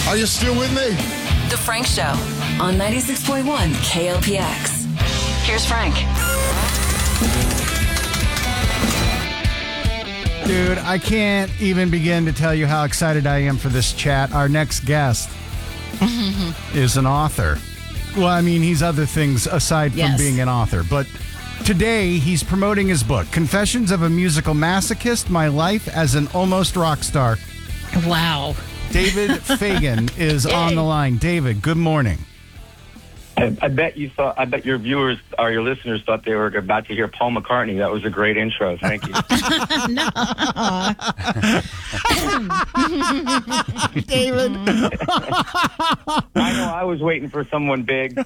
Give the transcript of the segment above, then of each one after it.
Are you still with me? The Frank Show on 96.1 KLPX. Here's Frank. Dude, I can't even begin to tell you how excited I am for this chat. Our next guest is an author. Well, I mean, he's other things aside from being an author. But today, he's promoting his book, Confessions of a Musical Masochist, My Life as an Almost Rock Star. Wow. David Fagan is on the line. David, good morning. I bet your viewers or your listeners thought they were about to hear Paul McCartney. That was a great intro. Thank you. No. David. I know I was waiting for someone big.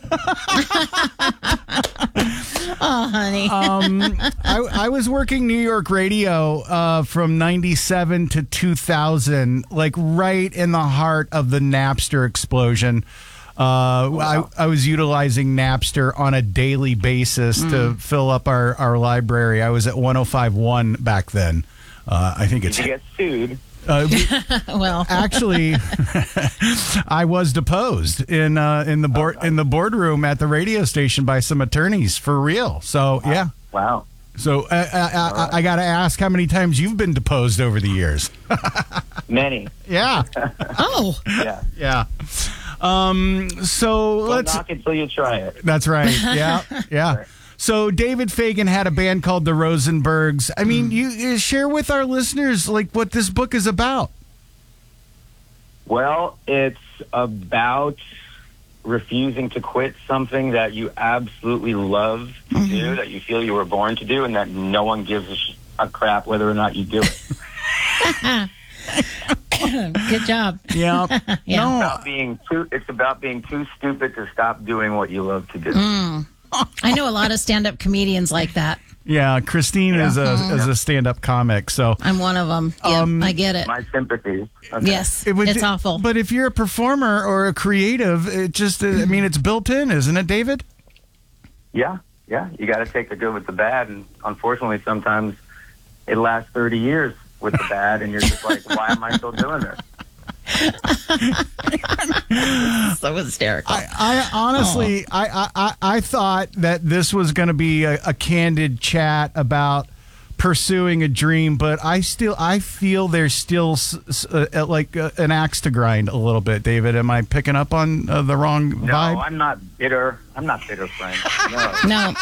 Oh, honey. I was working New York radio from 97 to 2000, like right in the heart of the Napster explosion. Wow. I was utilizing Napster on a daily basis to fill up our library. I was at 105.1 back then. I think it's... Did you get sued? Well, actually, I was deposed in the boardroom at the radio station by some attorneys for real. So yeah. Wow. So I got to ask how many times you've been deposed over the years. Many. Yeah. oh, Yeah. Yeah. So let's knock it till you try it. That's right. Yeah. Yeah. Right. So David Fagan had a band called the Rosenbergs. I mean, you share with our listeners like what this book is about. Well, it's about refusing to quit something that you absolutely love to do, that you feel you were born to do, and that no one gives a crap whether or not you do it. good job. Yeah. Yeah. It's about being too stupid to stop doing what you love to do. I know a lot of stand-up comedians like that. Yeah, Christine is a stand-up comic, so I'm one of them. Yeah, I get it. My sympathies. Okay. Yes, it's awful. But if you're a performer or a creative, it just, I mean, it's built in, isn't it, David? Yeah. You got to take the good with the bad, and unfortunately, sometimes it lasts 30 years with the bad, and you're just like, why am I still doing this? So hysterical. I honestly, I thought that this was going to be a candid chat about pursuing a dream, but I feel there's still like an axe to grind a little bit. David, am I picking up on the wrong vibe? No, I'm not bitter. I'm not bitter, Frank. No.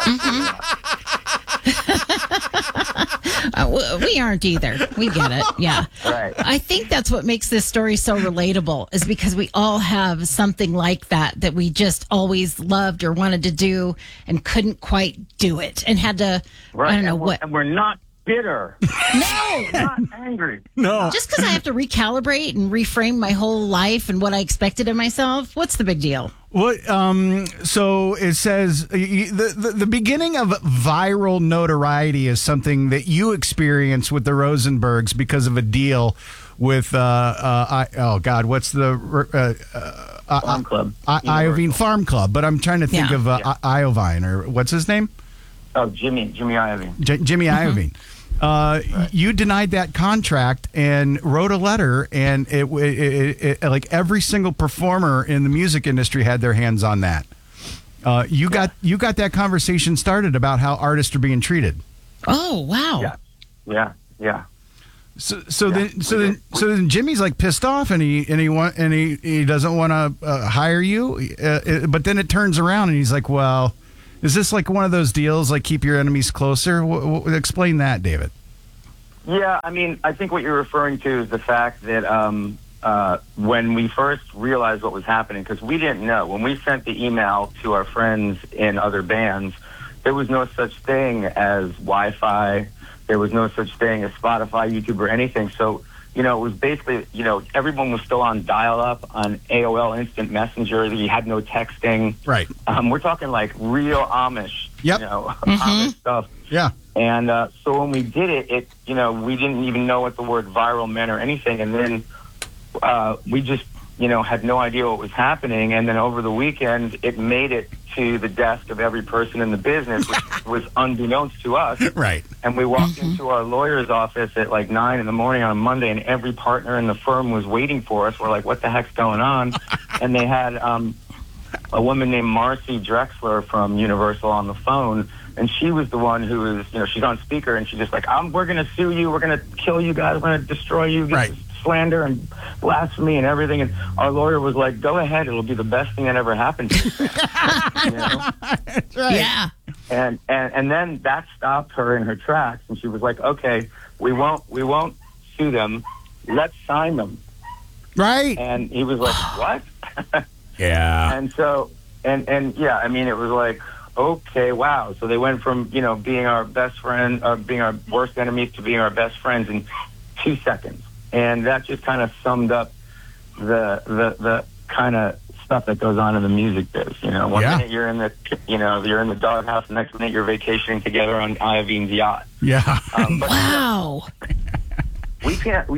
We aren't either. We get it. Yeah. Right. I think that's what makes this story so relatable is because we all have something like that we just always loved or wanted to do and couldn't quite do it and had to, Right. I don't know what. And we're not bitter. No. Not angry. No. Just because I have to recalibrate and reframe my whole life and what I expected of myself, what's the big deal? What? So it says the beginning of viral notoriety is something that you experience with the Rosenbergs because of a deal with what's the Farm Club? Iovine Farm Club. But I'm trying to think of Iovine or what's his name? Oh, Jimmy Iovine. Jimmy Iovine. You denied that contract and wrote a letter, and it like every single performer in the music industry had their hands on that. You got that conversation started about how artists are being treated. Oh, wow. Yeah. So then Jimmy's like pissed off, and he doesn't want to hire you. But then it turns around, and he's like, well. Is this like one of those deals, like keep your enemies closer? Explain that, David. Yeah, I mean, I think what you're referring to is the fact that when we first realized what was happening, because we didn't know. When we sent the email to our friends in other bands, there was no such thing as Wi-Fi. There was no such thing as Spotify, YouTube, or anything. So, it was basically, everyone was still on dial-up, on AOL Instant Messenger. You had no texting. Right. We're talking like real Amish, Yep. Amish stuff. Yeah. And so when we did it, we didn't even know what the word viral meant or anything. And then we just had no idea what was happening. And then over the weekend, it made it to the desk of every person in the business, which was unbeknownst to us. Right. And we walked into our lawyer's office at like 9 in the morning on a Monday, and every partner in the firm was waiting for us. We're like, what the heck's going on? And they had a woman named Marcy Drexler from Universal on the phone. And she was the one who was, she's on speaker, and she's just like, we're going to sue you. We're going to kill you guys. We're going to destroy you. Right. Slander and blasphemy and everything. And our lawyer was like, go ahead. It'll be the best thing that ever happened to you. That's right. Yeah. And then that stopped her in her tracks. And she was like, okay, we won't sue them. Let's sign them. Right. And he was like, what? Yeah. And so, and yeah, I mean, it was like, okay, wow. So they went from, being our best friend, being our worst enemies to being our best friends in 2 seconds. And that just kind of summed up the kind of stuff that goes on in the music biz. One minute you're in the, you're in the doghouse, the next minute you're vacationing together on Iovines yacht. Yeah. But Wow. we can't,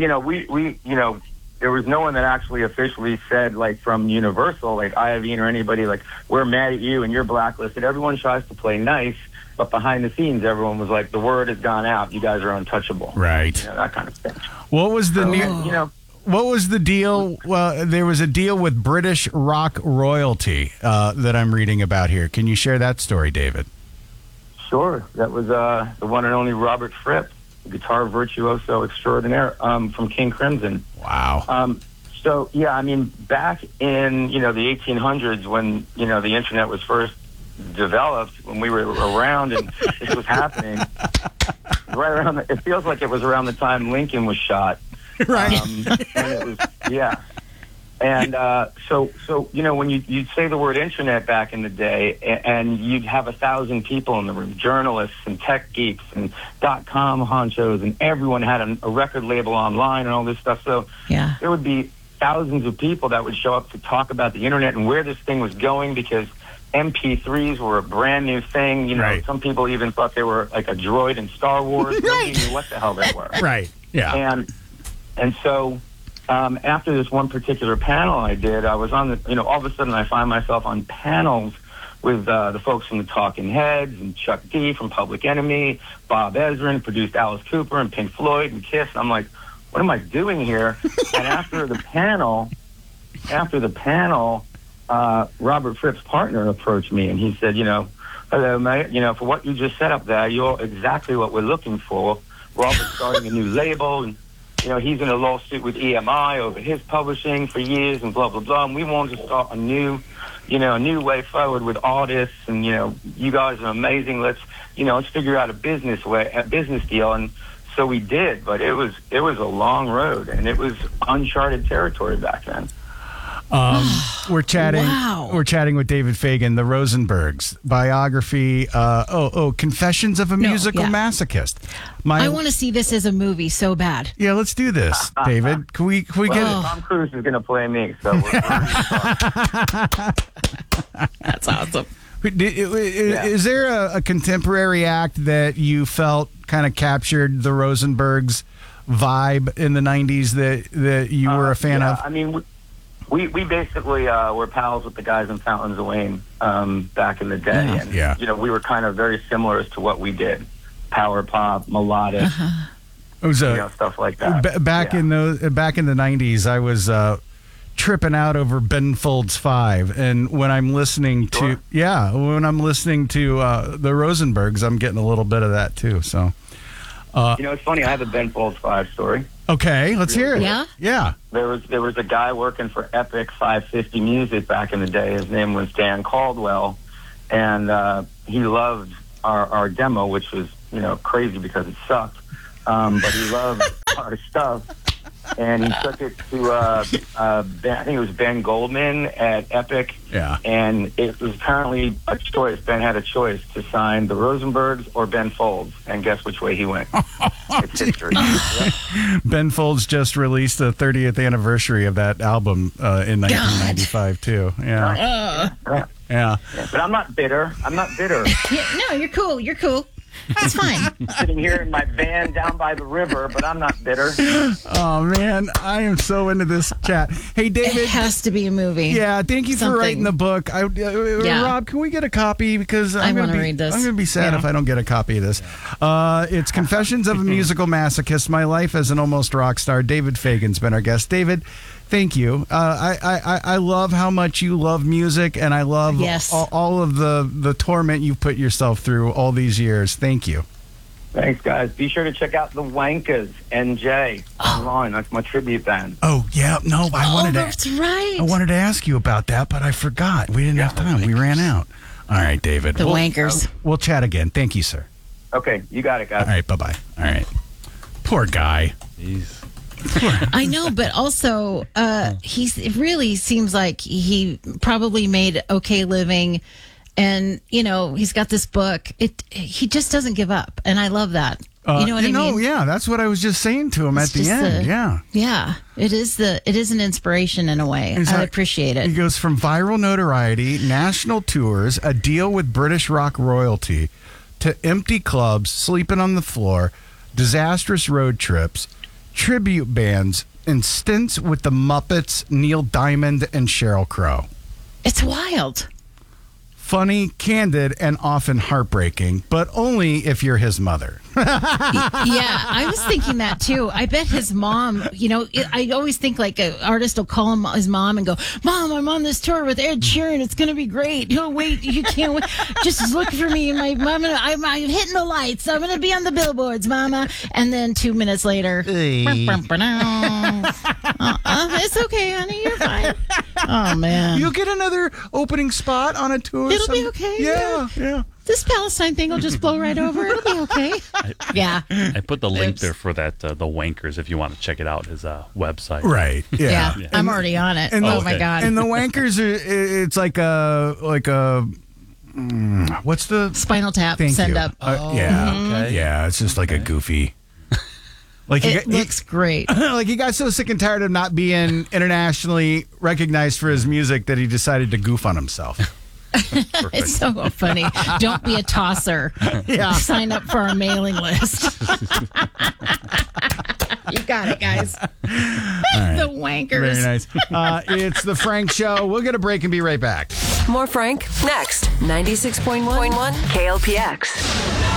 there was no one that actually officially said, like, from Universal, like Iovine or anybody, like, we're mad at you and you're blacklisted. Everyone tries to play nice, but behind the scenes, everyone was like, the word has gone out. You guys are untouchable. Right. That kind of thing. What was the What was the deal? Well, there was a deal with British rock royalty that I'm reading about here. Can you share that story, David? Sure. That was the one and only Robert Fripp, guitar virtuoso extraordinaire from King Crimson. Wow. So, yeah, I mean, back in, the 1800s when, the internet was first developed, when we were around and this was happening, right around, it feels like it was around the time Lincoln was shot. Right. And it was, yeah. And so when you'd say the word internet back in the day, and you'd have 1,000 people in the room, journalists and tech geeks and .com honchos, and everyone had a record label online and all this stuff. So yeah, there would be thousands of people that would show up to talk about the internet and where this thing was going, because MP3s were a brand new thing. Right. Some people even thought they were like a droid in Star Wars. Nobody knew what the hell they were. Right. Yeah. And so after this one particular panel I did, I was on the, all of a sudden I find myself on panels with the folks from the Talking Heads and Chuck D from Public Enemy, Bob Ezrin, produced Alice Cooper and Pink Floyd and Kiss. And I'm like, what am I doing here? And after the panel, Robert Fripp's partner approached me and he said, hello, mate, for what you just set up there, you're exactly what we're looking for. Robert's starting a new label, and he's in a lawsuit with EMI over his publishing for years and blah, blah, blah. And we wanted to start a new way forward with artists. And, you guys are amazing. Let's figure out a business deal. And so we did, but it was a long road, and it was uncharted territory back then. We're chatting. Wow. We're chatting with David Fagan, the Rosenbergs biography. Confessions of a Musical Masochist. I want to see this as a movie so bad. Yeah, let's do this, David. Can we get it? Tom Cruise is going to play me, so That's awesome. Is there a contemporary act that you felt kind of captured the Rosenbergs' vibe in the 90s that you were a fan of? I mean, we basically were pals with the guys in Fountains of Wayne back in the day. And, we were kind of very similar as to what we did. Power pop, melodic, It was stuff like that. Back in the 90s, I was tripping out over Ben Folds 5, and when I'm listening to the Rosenbergs, I'm getting a little bit of that too. So, it's funny. I have a Ben Folds 5 story. Okay, let's hear it. Yeah. There was a guy working for Epic 550 Music back in the day. His name was Dan Caldwell, and he loved our demo, which was crazy because it sucked. But he loved our stuff, and he took it to I think it was Ben Goldman at Epic. Yeah. And it was apparently a choice. Ben had a choice to sign the Rosenbergs or Ben Folds, and guess which way he went. It's history. Ben Folds just released the 30th anniversary of that album in 1995 too. Yeah. Yeah. But I'm not bitter. No, you're cool. It's fine. Sitting here in my van down by the river, but I'm not bitter. Oh, man. I am so into this chat. Hey, David. It has to be a movie. Yeah, thank you for writing the book. Rob, can we get a copy? Because I want to read this. I'm going to be sad if I don't get a copy of this. It's Confessions of a Musical Masochist, My Life as an Almost Rock Star. David Fagan's been our guest. David, thank you. I love how much you love music, and I love all of the torment you've put yourself through all these years. Thank you. Thanks, guys. Be sure to check out the Wankers, NJ, online. That's my tribute band. Oh, yeah. No, that's right. I wanted to ask you about that, but I forgot. We didn't have time. We ran out. All right, David. The Wankers. We'll chat again. Thank you, sir. Okay, you got it, guys. All right, bye-bye. All right. Poor guy. I know, but also it really seems like he probably made okay living, and he's got this book. He just doesn't give up, and I love that. You know what I mean? Yeah, that's what I was just saying to him at the end. Yeah. It is an inspiration in a way. I appreciate it. He goes from viral notoriety, national tours, a deal with British rock royalty, to empty clubs, sleeping on the floor, disastrous road trips, tribute bands, and stints with the Muppets, Neil Diamond, and Sheryl Crow. It's wild. Funny, candid, and often heartbreaking, but only if you're his mother. Yeah, I was thinking that too. I bet his mom, I always think like an artist will call his mom and go, "Mom, I'm on this tour with Ed Sheeran. It's going to be great. Wait, you can't wait. Just look for me. I'm hitting the lights. I'm going to be on the billboards, Mama." And then 2 minutes later, it's okay, honey. You're fine. Oh, man. You'll get another opening spot on a tour. It'll be okay. Yeah. This Palestine thing will just blow right over. It'll be okay. I put the link there for that, the Wankers, if you want to check it out, his website. Right. Yeah. I'm already on it. My God. And the Wankers, it's like a what's the Spinal Tap send up? Okay. Yeah, it's just like a goofy. It looks great. Like he got so sick and tired of not being internationally recognized for his music that he decided to goof on himself. It's so funny. Don't be a tosser. Yeah. Sign up for our mailing list. You got it, guys. Right. The Wankers. Very nice. It's the Frank Show. We'll get a break and be right back. More Frank next. 96.1 KLPX.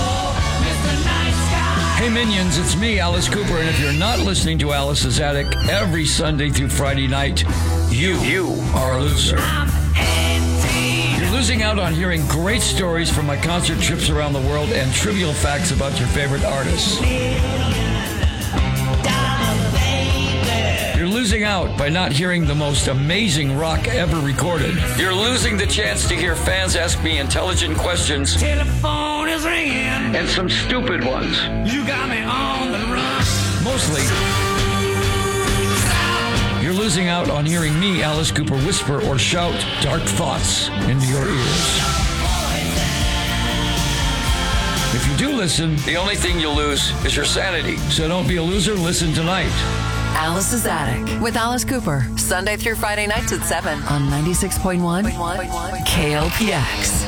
Hey Minions, it's me, Alice Cooper, and if you're not listening to Alice's Attic every Sunday through Friday night, you are a loser. You're losing out on hearing great stories from my concert trips around the world and trivial facts about your favorite artists. You're losing out by not hearing the most amazing rock ever recorded. You're losing the chance to hear fans ask me intelligent questions. Telephone is ringing. And some stupid ones. You got me on the run. Mostly, you're losing out on hearing me, Alice Cooper, whisper or shout dark thoughts into your ears. If you do listen, the only thing you'll lose is your sanity. So don't be a loser. Listen tonight. Alice's Attic with Alice Cooper. Sunday through Friday nights at 7 on 96.1 KLPX.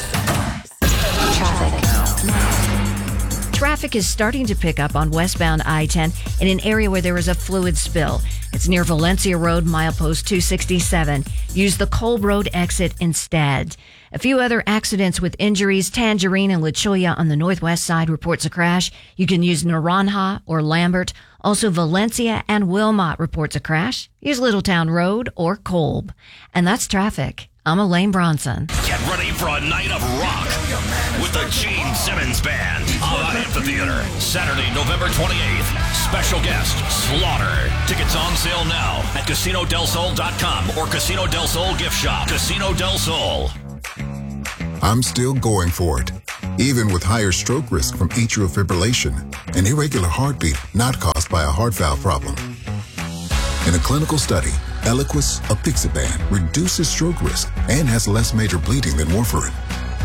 Traffic is starting to pick up on westbound I-10 in an area where there is a fluid spill. It's near Valencia Road, milepost 267. Use the Kolb Road exit instead. A few other accidents with injuries. Tangerine and La Cholla on the northwest side reports a crash. You can use Naranja or Lambert. Also, Valencia and Wilmot reports a crash. Use Littletown Road or Kolb. And that's traffic. I'm Elaine Bronson. Get ready for a night of rock with the Gene Simmons Band. The Amphitheater, Saturday, November 28th. Special guest, Slaughter. Tickets on sale now at CasinoDelSol.com or Casino Del Sol gift shop. Casino Del Sol. I'm still going for it, even with higher stroke risk from atrial fibrillation, an irregular heartbeat not caused by a heart valve problem. In a clinical study, Eliquis, apixaban, reduces stroke risk and has less major bleeding than warfarin.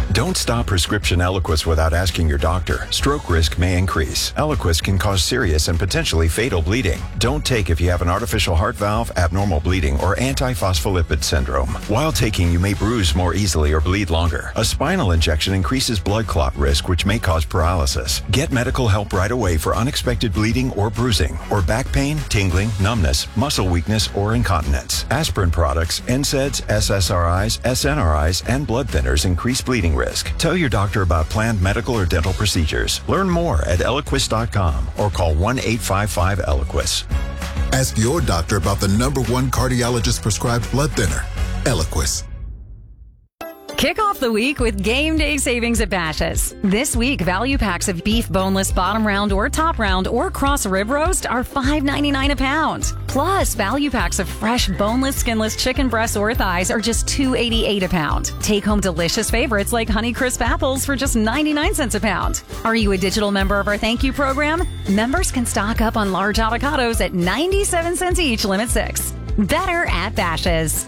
Don't stop prescription Eliquis without asking your doctor. Stroke risk may increase. Eliquis can cause serious and potentially fatal bleeding. Don't take if you have an artificial heart valve, abnormal bleeding, or antiphospholipid syndrome. While taking, you may bruise more easily or bleed longer. A spinal injection increases blood clot risk, which may cause paralysis. Get medical help right away for unexpected bleeding or bruising, or back pain, tingling, numbness, muscle weakness, or incontinence. Aspirin products, NSAIDs, SSRIs, SNRIs, and blood thinners increase bleeding risk. Tell your doctor about planned medical or dental procedures. Learn more at Eliquis.com or call 1-855-ELIQUIS. Ask your doctor about the #1 cardiologist prescribed blood thinner, Eliquis. Kick off the week with game day savings at Bashas'. This week, value packs of beef boneless bottom round or top round or cross rib roast are $5.99 a pound. Plus, value packs of fresh boneless, skinless chicken breasts or thighs are just $2.88 a pound. Take home delicious favorites like Honey Crisp apples for just 99 cents a pound. Are you a digital member of our Thank You program? Members can stock up on large avocados at 97 cents each, limit 6. Better at Bashas'.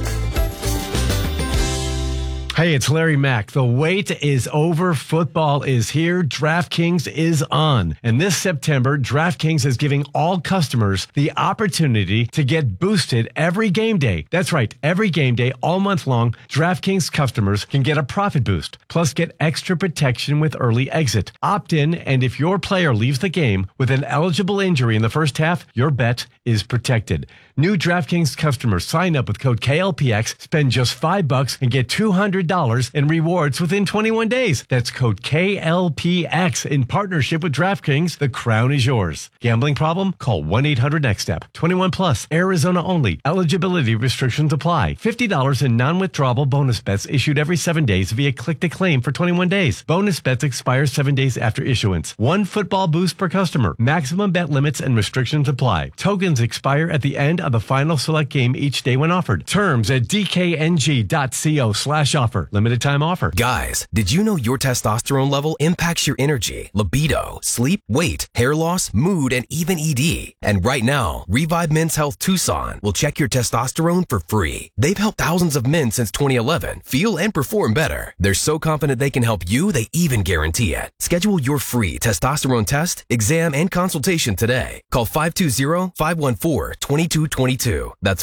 Hey, it's Larry Mack. The wait is over. Football is here. DraftKings is on. And this September, DraftKings is giving all customers the opportunity to get boosted every game day. That's right. Every game day, all month long, DraftKings customers can get a profit boost. Plus, get extra protection with early exit. Opt in, and if your player leaves the game with an eligible injury in the first half, your bet is protected. New DraftKings customers sign up with code KLPX, spend just $5 and get $200 in rewards within 21 days. That's code KLPX in partnership with DraftKings. The crown is yours. Gambling problem? Call 1-800-NEXT-STEP. 21 plus. Arizona only. Eligibility restrictions apply. $50 in non-withdrawable bonus bets issued every 7 days via click to claim for 21 days. Bonus bets expire 7 days after issuance. 1 football boost per customer. Maximum bet limits and restrictions apply. Tokens expire at the end of the final select game each day when offered. Terms at dkng.co/offer. Limited time offer. Guys, did you know your testosterone level impacts your energy, libido, sleep, weight, hair loss, mood, and even ED? And right now, Revive Men's Health Tucson will check your testosterone for free. They've helped thousands of men since 2011 feel and perform better. They're so confident they can help you, they even guarantee it. Schedule your free testosterone test, exam, and consultation today. Call 520-514-2222. That's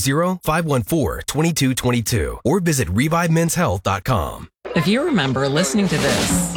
520-514-2222. Or visit ReviveMen'sHealth.com. If you remember listening to this,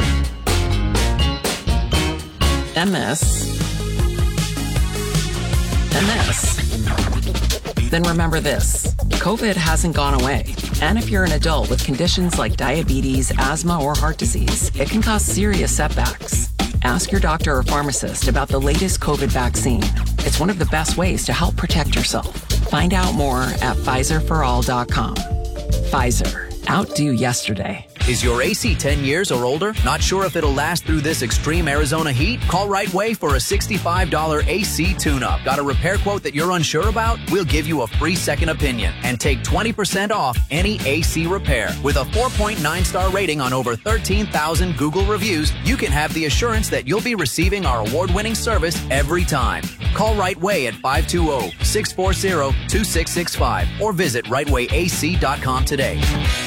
MS, then remember this. COVID hasn't gone away. And if you're an adult with conditions like diabetes, asthma, or heart disease, it can cause serious setbacks. Ask your doctor or pharmacist about the latest COVID vaccine. It's one of the best ways to help protect yourself. Find out more at PfizerForAll.com. Pfizer. Outdo yesterday. Is your AC 10 years or older? Not sure if it'll last through this extreme Arizona heat? Call Right Way for a $65 AC tune-up. Got a repair quote that you're unsure about? We'll give you a free second opinion and take 20% off any AC repair. With a 4.9-star rating on over 13,000 Google reviews, you can have the assurance that you'll be receiving our award-winning service every time. Call Right Way at 520-640-2665 or visit rightwayac.com today.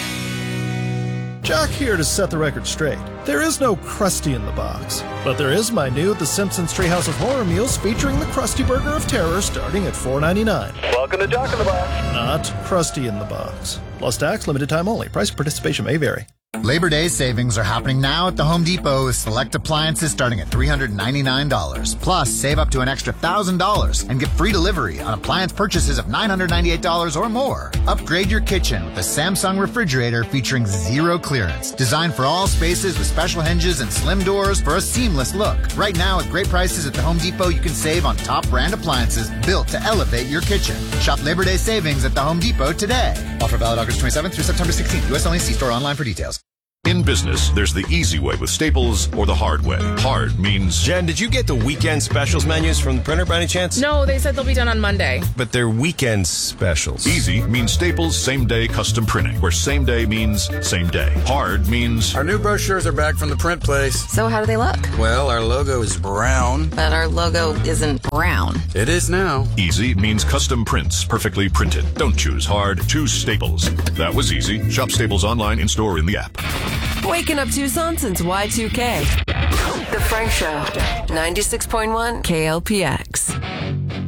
Jock here to set the record straight. There is no Krusty in the Box, but there is my new The Simpsons Treehouse of Horror meals featuring the Krusty Burger of Terror starting at $4.99. Welcome to Jock in the Box. Not Krusty in the Box. Plus tax, limited time only. Price and participation may vary. Labor Day savings are happening now at the Home Depot with select appliances starting at $399. Plus, save up to an extra $1,000 and get free delivery on appliance purchases of $998 or more. Upgrade your kitchen with a Samsung refrigerator featuring zero clearance. Designed for all spaces with special hinges and slim doors for a seamless look. Right now, at great prices at the Home Depot, you can save on top brand appliances built to elevate your kitchen. Shop Labor Day savings at the Home Depot today. Offer valid August 27th through September 16th. U.S. only. See store online for details. In business, there's the easy way with Staples or the hard way. Hard means... Jen, did you get the weekend specials menus from the printer by any chance? No, they said they'll be done on Monday. But they're weekend specials. Easy means Staples same-day custom printing, where same day means same day. Hard means... Our new brochures are back from the print place. So how do they look? Well, our logo is brown. But our logo isn't brown. It is now. Easy means custom prints, perfectly printed. Don't choose hard, choose Staples. That was easy. Shop Staples online, in-store, in the app. Waking up Tucson since Y2K. The Frank Show, 96.1 KLPX.